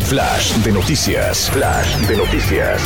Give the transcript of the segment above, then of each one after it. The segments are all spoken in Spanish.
Flash de noticias. Flash de noticias.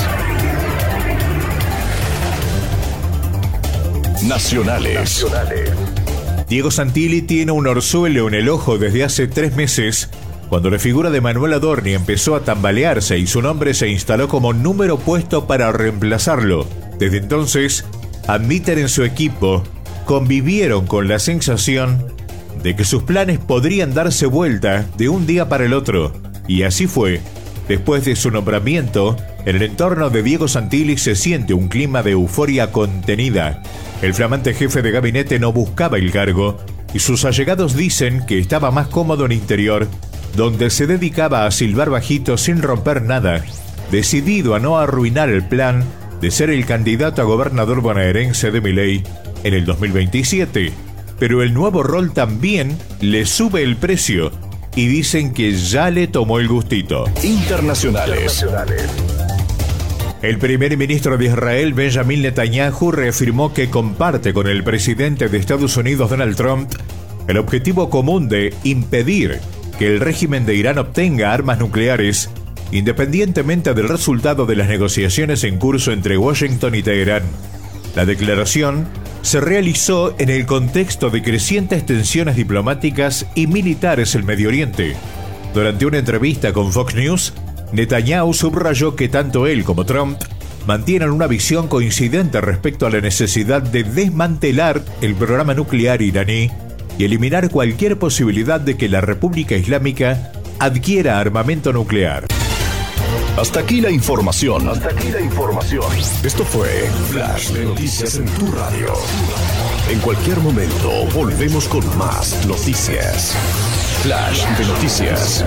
Nacionales. Diego Santilli tiene un orzuelo en el ojo desde hace 3 meses, cuando la figura de Manuel Adorni empezó a tambalearse y su nombre se instaló como número puesto para reemplazarlo. Desde entonces, admiten en su equipo, convivieron con la sensación de que sus planes podrían darse vuelta de un día para el otro. Y así fue. Después de su nombramiento, en el entorno de Diego Santilli se siente un clima de euforia contenida. El flamante jefe de gabinete no buscaba el cargo y sus allegados dicen que estaba más cómodo en Interior, donde se dedicaba a silbar bajito sin romper nada, decidido a no arruinar el plan de ser el candidato a gobernador bonaerense de Milei en el 2027. Pero el nuevo rol también le sube el precio y dicen que ya le tomó el gustito. Internacionales. El primer ministro de Israel, Benjamin Netanyahu, reafirmó que comparte con el presidente de Estados Unidos, Donald Trump, el objetivo común de impedir que el régimen de Irán obtenga armas nucleares, independientemente del resultado de las negociaciones en curso entre Washington y Teherán. La declaración se realizó en el contexto de crecientes tensiones diplomáticas y militares en Medio Oriente. Durante una entrevista con Fox News, Netanyahu subrayó que tanto él como Trump mantienen una visión coincidente respecto a la necesidad de desmantelar el programa nuclear iraní y eliminar cualquier posibilidad de que la República Islámica adquiera armamento nuclear. Hasta aquí la información. Esto fue Flash de Noticias en tu radio. En cualquier momento volvemos con más noticias. Flash de Noticias.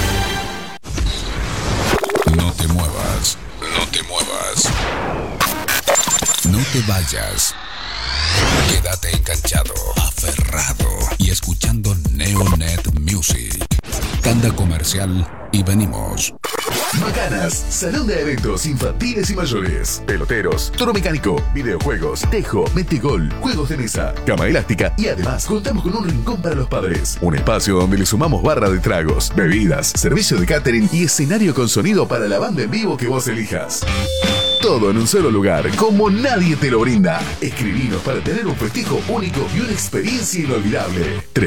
No te muevas. No te vayas. Quédate enganchado, aferrado y escuchando Neonet Music. Tanda comercial y venimos. Macanas, salón de eventos infantiles y mayores. Peloteros, toro mecánico, videojuegos, tejo, metegol, juegos de mesa, cama elástica y además contamos con un rincón para los padres. Un espacio donde le sumamos barra de tragos, bebidas, servicio de catering y escenario con sonido para la banda en vivo que vos elijas. Todo en un solo lugar, como nadie te lo brinda. Escribinos para tener un festejo único y una experiencia inolvidable.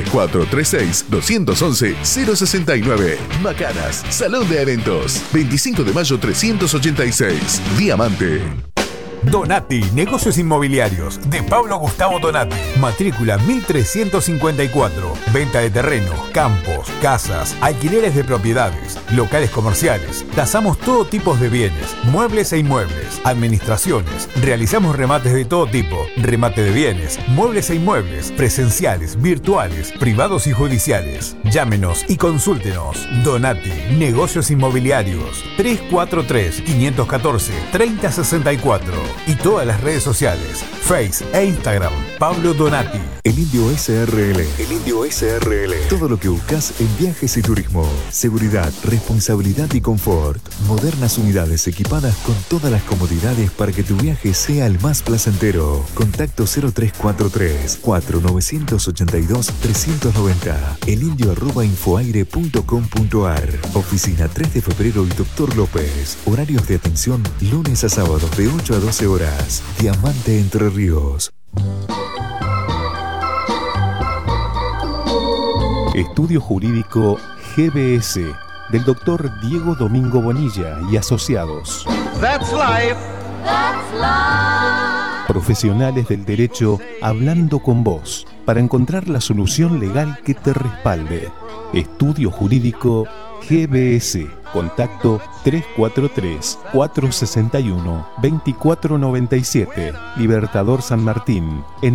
3436-211-069. Macanas, Salón de Eventos. 25 de mayo 386. Diamante. Donati, negocios inmobiliarios, de Pablo Gustavo Donati. Matrícula 1354. Venta de terreno, campos, casas, alquileres de propiedades, locales comerciales. Tasamos todo tipo de bienes, muebles e inmuebles, administraciones. Realizamos remates de todo tipo, remate de bienes, muebles e inmuebles, presenciales, virtuales, privados y judiciales. Llámenos y consúltenos. Donati, negocios inmobiliarios. 343-514-3064. Y todas las redes sociales, Face e Instagram, Pablo Donati. El Indio SRL. Todo lo que buscas en viajes y turismo. Seguridad, responsabilidad y confort. Modernas unidades equipadas con todas las comodidades para que tu viaje sea el más placentero. Contacto 0343-4982-390. elindio@infoaire.com.ar. Oficina 3 de febrero y Dr. López. Horarios de atención lunes a sábados de 8 a 12 horas. Diamante Entre Ríos. Estudio Jurídico GBS del Dr. Diego Domingo Bonilla y asociados. That's life. Profesionales del derecho hablando con vos para encontrar la solución legal que te respalde. Estudio Jurídico GBS. Contacto 343-461-2497. Libertador San Martín.